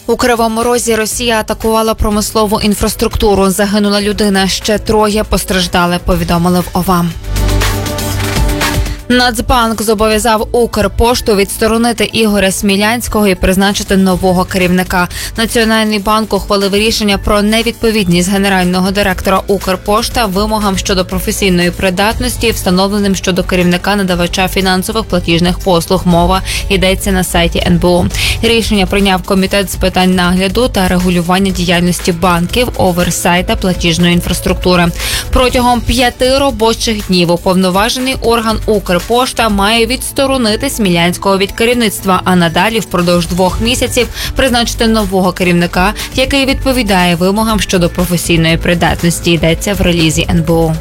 У Кривому Розі Росія атакувала промислову інфраструктуру. Загинула людина, ще 3 постраждали, повідомили в ОВА. Нацбанк зобов'язав Укрпошту відсторонити Ігоря Смілянського і призначити нового керівника. Національний банк ухвалив рішення про невідповідність генерального директора Укрпошта вимогам щодо професійної придатності, встановленим щодо керівника надавача фінансових платіжних послуг. Мова йдеться на сайті НБУ. Рішення прийняв Комітет з питань нагляду та регулювання діяльності банків, оверсайт та платіжної інфраструктури. Протягом 5 робочих днів уповноважений орган Укрпошта має відсторонити Смілянського від керівництва, а надалі впродовж 2 місяців призначити нового керівника, який відповідає вимогам щодо професійної придатності, йдеться в релізі НБУ.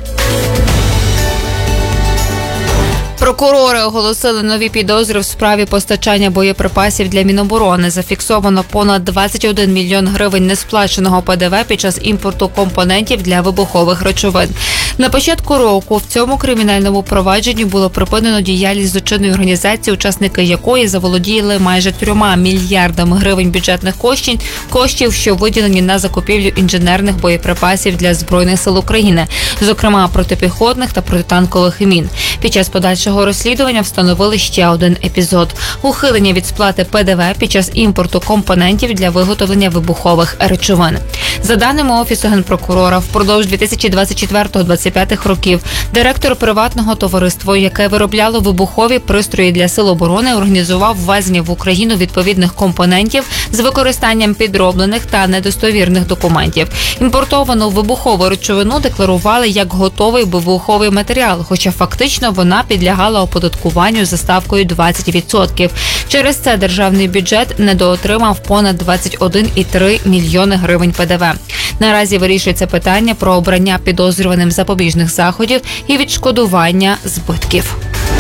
Прокурори оголосили нові підозри в справі постачання боєприпасів для Міноборони. Зафіксовано понад 21 мільйон гривень несплаченого ПДВ під час імпорту компонентів для вибухових речовин. На початку року в цьому кримінальному провадженні було припинено діяльність злочинної організації, учасники якої заволоділи майже 3 мільярдами гривень бюджетних коштів, що виділені на закупівлю інженерних боєприпасів для Збройних сил України, зокрема протипіхотних та протитанкових мін. Під час подальшого розслідування встановили ще один епізод – ухилення від сплати ПДВ під час імпорту компонентів для виготовлення вибухових речовин. За даними Офісу Генпрокурора, впродовж 2024-2025 років директор приватного товариства, яке виробляло вибухові пристрої для Сил оборони, організував ввезення в Україну відповідних компонентів з використанням підроблених та недостовірних документів. Імпортовану вибухову речовину декларували як готовий вибуховий матеріал, хоча фактично вона підлягала оподаткуванню за ставкою 20%. Через це державний бюджет недоотримав понад 21,3 мільйони гривень ПДВ. Наразі вирішується питання про обрання підозрюваним запобіжних заходів і відшкодування збитків.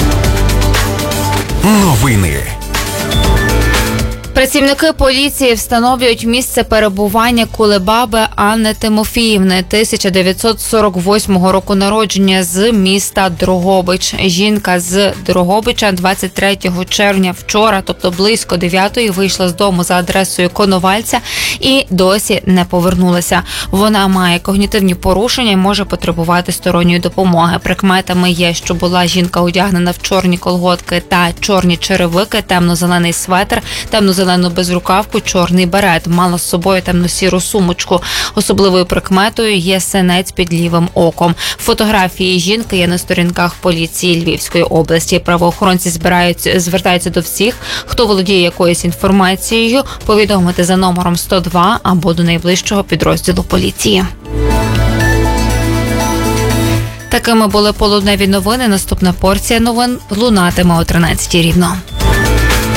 Новини. Працівники поліції встановлюють місце перебування Кулебаби Анни Тимофіївни, 1948 року народження, з міста Дрогобич. Жінка з Дрогобича 23 червня вчора, тобто близько 9-ї, вийшла з дому за адресою Коновальця і досі не повернулася. Вона має когнітивні порушення і може потребувати сторонньої допомоги. Прикметами є, що була жінка одягнена в чорні колготки та чорні черевики, темно-зелений светр, темно-зелену безрукавку, чорний берет. Мала з собою темно-сіру сумочку. Особливою прикметою є синець під лівим оком. Фотографії жінки є на сторінках поліції Львівської області. Правоохоронці звертаються до всіх, хто володіє якоюсь інформацією, повідомити за номером 102 або до найближчого підрозділу поліції. Такими були полудневі новини. Наступна порція новин лунатиме о 13:00 рівно.